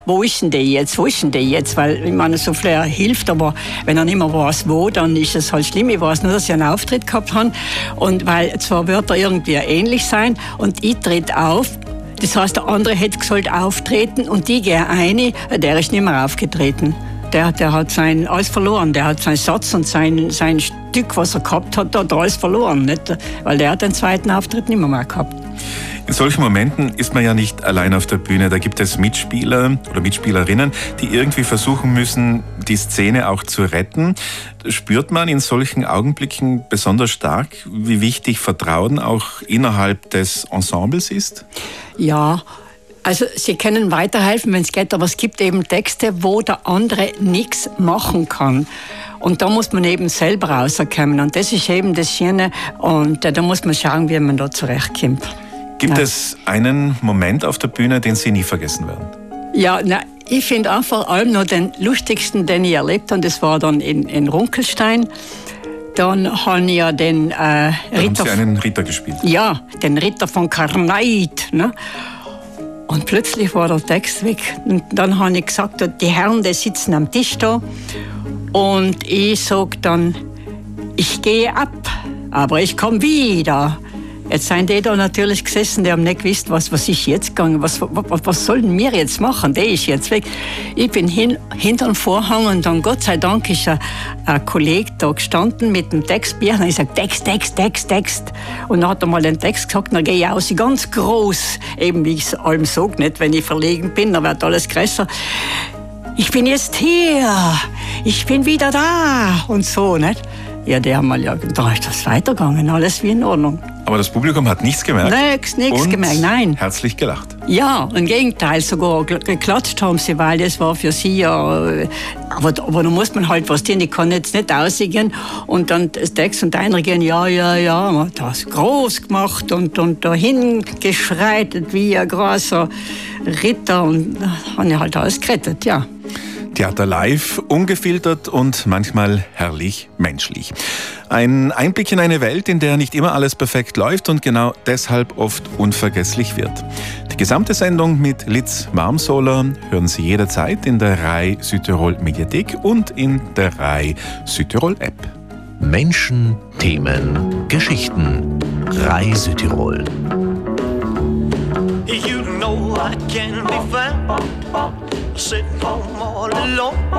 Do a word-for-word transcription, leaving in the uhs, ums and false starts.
Wo ist denn der jetzt? Wo ist denn der jetzt? Weil, ich meine, so viel hilft, aber wenn er nicht mehr weiß, wo, dann ist es halt schlimm. Ich weiß nur, dass ich einen Auftritt gehabt habe. Und weil zwar wird er irgendwie ähnlich sein und ich trete auf. Das heißt, der andere hätte sollte auftreten und die gehen eine, der ist nicht mehr aufgetreten. Der, der hat sein alles verloren. Der hat seinen Satz und sein, sein Stück, was er gehabt hat, hat er alles verloren. Nicht? Weil der hat den zweiten Auftritt nicht mehr, mehr gehabt. In solchen Momenten ist man ja nicht allein auf der Bühne. Da gibt es Mitspieler oder Mitspielerinnen, die irgendwie versuchen müssen, die Szene auch zu retten. Spürt man in solchen Augenblicken besonders stark, wie wichtig Vertrauen auch innerhalb des Ensembles ist? Ja, also sie können weiterhelfen, wenn es geht, aber es gibt eben Texte, wo der andere nichts machen kann. Und da muss man eben selber rauskommen. Und das ist eben das Schöne. Und da muss man schauen, wie man da zurechtkommt. Gibt ja. es einen Moment auf der Bühne, den Sie nie vergessen werden? Ja, na, ich finde auch vor allem noch den lustigsten, den ich erlebt habe, das war dann in, in Runkelstein. Dann habe ich ja den äh, da Ritter... haben Sie einen Ritter gespielt? Ja, den Ritter von Karnait. Ne? Und plötzlich war der Text weg. Und dann habe ich gesagt, die Herren, die sitzen am Tisch da. Und ich sage dann, ich gehe ab, aber ich komme wieder. Jetzt sind die da natürlich gesessen, die haben nicht gewusst, was, was ist jetzt gegangen, was, was, was sollen wir jetzt machen, der ist jetzt weg. Ich bin hin, hinter dem Vorhang und dann Gott sei Dank ist ein, ein Kollege da gestanden mit dem Textbier und ich sage, Text, Text, Text, Text. Und dann hat er mal den Text gesagt, dann gehe ich aus, ganz groß, eben wie ich es allem sage, nicht, wenn ich verlegen bin, dann wird alles größer. Ich bin jetzt hier, ich bin wieder da und so, nicht? Ja, die haben mal ja, da ist das weitergegangen, alles wie in Ordnung. Aber das Publikum hat nichts gemerkt? Nichts, nichts gemerkt, nein. Herzlich gelacht? Ja, im Gegenteil, sogar geklatscht haben sie, weil das war für sie ja, aber, aber da muss man halt was tun, ich kann jetzt nicht aussingen und dann das Text und einer gehen, ja, ja, ja, man hat das groß gemacht und, und dahin geschreitet wie ein großer Ritter und haben ja halt alles gerettet, ja. Theater live, ungefiltert und manchmal herrlich menschlich. Ein Einblick in eine Welt, in der nicht immer alles perfekt läuft und genau deshalb oft unvergesslich wird. Die gesamte Sendung mit Liz Marmsoler hören Sie jederzeit in der Rai Südtirol Mediathek und in der Rai Südtirol App. Menschen, Themen, Geschichten. Rai Südtirol. You know I can't be found sitting home all alone.